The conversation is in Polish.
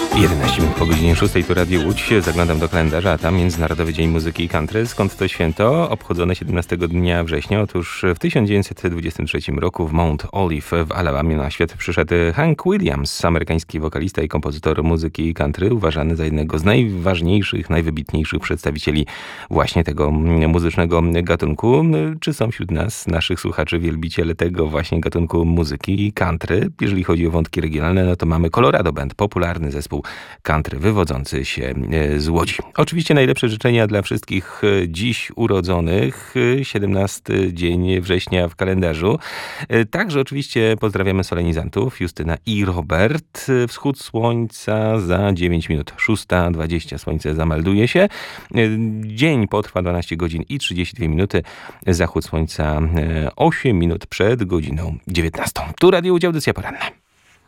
11 minut po godzinie 6 to Radio Łódź. Zaglądam do kalendarza, a tam Międzynarodowy Dzień Muzyki i Country. Skąd to święto? Obchodzone 17 dnia września. Otóż w 1923 roku w Mount Olive w Alabamie na świat przyszedł Hank Williams, amerykański wokalista i kompozytor muzyki country, uważany za jednego z najważniejszych, najwybitniejszych przedstawicieli właśnie tego muzycznego gatunku. Czy są wśród nas, naszych słuchaczy, wielbiciele tego właśnie gatunku muzyki country? Jeżeli chodzi o wątki regionalne, no to mamy Colorado Band, popularny zespół country wywodzący się z Łodzi. Oczywiście najlepsze życzenia dla wszystkich dziś urodzonych. 17 dzień września w kalendarzu. Także oczywiście pozdrawiamy solenizantów Justyna i Robert. Wschód słońca za 9 minut. 6:20 słońce zamelduje się. Dzień potrwa 12 godzin i 32 minuty. Zachód słońca 8 minut przed godziną 19. Tu Radio Łódź, audycja poranna.